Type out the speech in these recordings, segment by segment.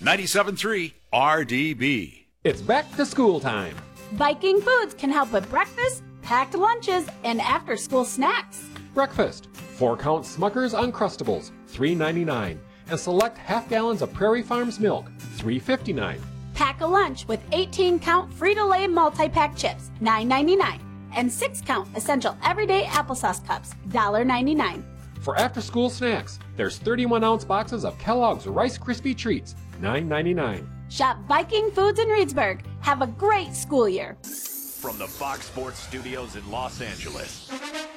97.3 RDB. It's back to school time. Viking Foods can help with breakfast, packed lunches, and after-school snacks. Breakfast, 4-count Smucker's Uncrustables, $3.99. And select half gallons of Prairie Farms milk, $3.59. Pack a lunch with 18-count Frito-Lay multi-pack chips, $9.99. And 6-count Essential Everyday Applesauce Cups, $1.99. For after-school snacks, there's 31-ounce boxes of Kellogg's Rice Krispie Treats, $9.99. Shop Viking Foods in Reedsburg. Have a great school year. From the Fox Sports Studios in Los Angeles,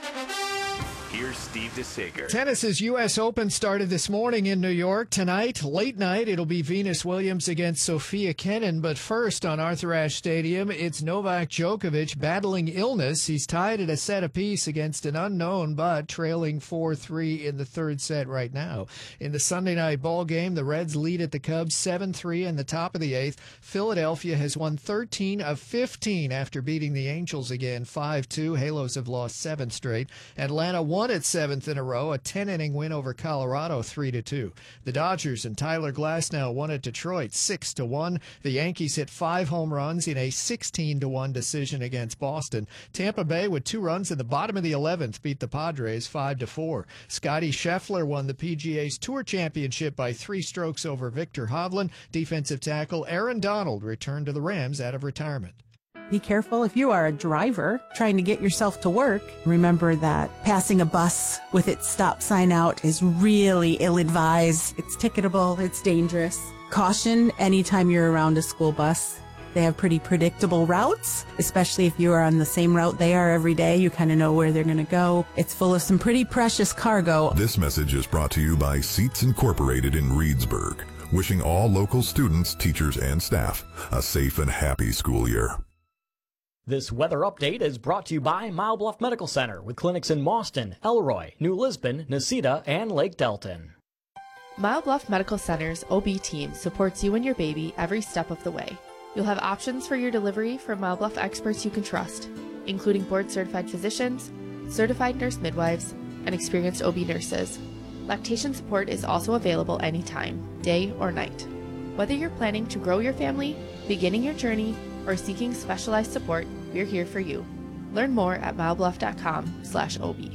here's Steve DeSager. Tennis's U.S. Open started this morning in New York. Tonight, late night, it'll be Venus Williams against Sophia Kenin. But first, on Arthur Ashe Stadium, it's Novak Djokovic battling illness. He's tied at a set apiece against an unknown, but trailing 4-3 in the third set right now. In the Sunday night ball game, the Reds lead at the Cubs 7-3 in the top of the eighth. Philadelphia has won 13 of 15 after beating the Angels again 5-2. Halos have lost 7 straight. Atlanta won its 7th in a row, a 10-inning win over Colorado 3-2. The Dodgers and Tyler Glasnow won at Detroit 6-1. The Yankees hit 5 home runs in a 16-1 decision against Boston. Tampa Bay, with 2 runs in the bottom of the 11th, beat the Padres 5-4. Scotty Scheffler won the PGA's Tour Championship by 3 strokes over Victor Hovland. Defensive tackle Aaron Donald returned to the Rams out of retirement. Be careful if you are a driver trying to get yourself to work. Remember that passing a bus with its stop sign out is really ill-advised. It's ticketable. It's dangerous. Caution anytime you're around a school bus. They have pretty predictable routes, especially if you are on the same route they are every day. You kind of know where they're going to go. It's full of some pretty precious cargo. This message is brought to you by Seats Incorporated in Reedsburg, wishing all local students, teachers, and staff a safe and happy school year. This weather update is brought to you by Mile Bluff Medical Center with clinics in Mauston, Elroy, New Lisbon, Necedah, and Lake Delton. Mile Bluff Medical Center's OB team supports you and your baby every step of the way. You'll have options for your delivery from Mile Bluff experts you can trust, including board-certified physicians, certified nurse midwives, and experienced OB nurses. Lactation support is also available anytime, day or night. Whether you're planning to grow your family, beginning your journey, or seeking specialized support, we're here for you. Learn more at milebluff.com/OB.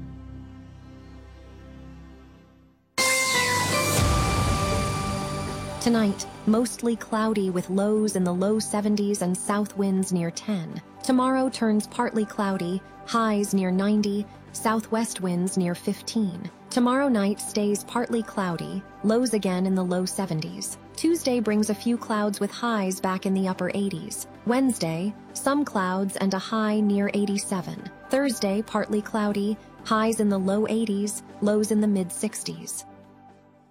Tonight, mostly cloudy with lows in the low 70s and south winds near 10. Tomorrow turns partly cloudy, highs near 90, southwest winds near 15. Tomorrow night stays partly cloudy, lows again in the low 70s. Tuesday brings a few clouds with highs back in the upper 80s. Wednesday, some clouds and a high near 87. Thursday, partly cloudy, highs in the low 80s, lows in the mid 60s.